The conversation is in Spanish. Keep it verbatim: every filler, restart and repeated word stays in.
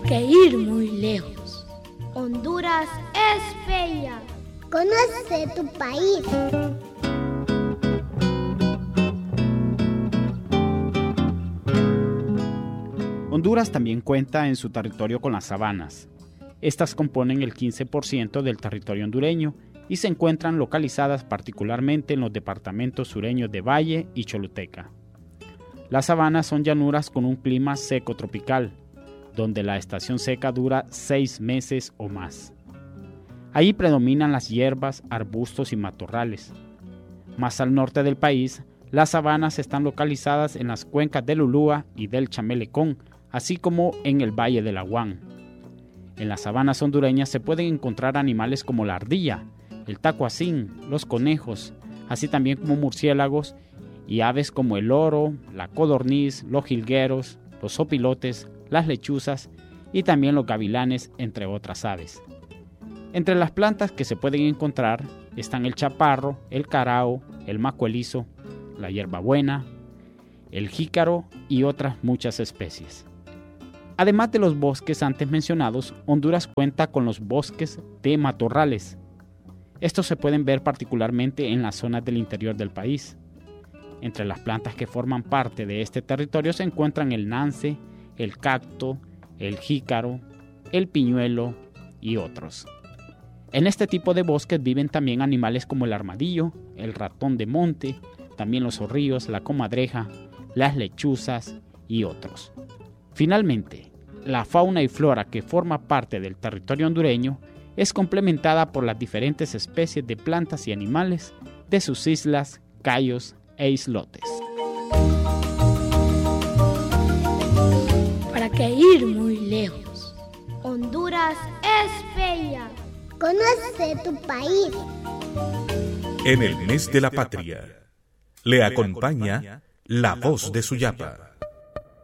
qué ir muy lejos. Honduras es bella. Conoce tu país. Honduras también cuenta en su territorio con las sabanas. Estas componen el quince por ciento del territorio hondureño y se encuentran localizadas particularmente en los departamentos sureños de Valle y Choluteca. Las sabanas son llanuras con un clima seco tropical, donde la estación seca dura seis meses o más. Ahí predominan las hierbas, arbustos y matorrales. Más al norte del país, las sabanas están localizadas en las cuencas del Ulúa y del Chamelecón, así como en el Valle del Aguán. En las sabanas hondureñas se pueden encontrar animales como la ardilla, el tacuacín, los conejos, así también como murciélagos y aves como el loro, la codorniz, los jilgueros, los zopilotes, las lechuzas y también los gavilanes, entre otras aves. Entre las plantas que se pueden encontrar están el chaparro, el carao, el macuelizo, la hierbabuena, el jícaro y otras muchas especies. Además de los bosques antes mencionados, Honduras cuenta con los bosques de matorrales. Estos se pueden ver particularmente en las zonas del interior del país. Entre las plantas que forman parte de este territorio se encuentran el nance, el cacto, el jícaro, el piñuelo y otros. En este tipo de bosques viven también animales como el armadillo, el ratón de monte, también los zorrillos, la comadreja, las lechuzas y otros. Finalmente, la fauna y flora que forma parte del territorio hondureño es complementada por las diferentes especies de plantas y animales de sus islas, cayos e islotes. ¿Para qué ir muy lejos? Honduras es bella. Conoce tu país. En el mes de la patria, le acompaña La Voz de Suyapa.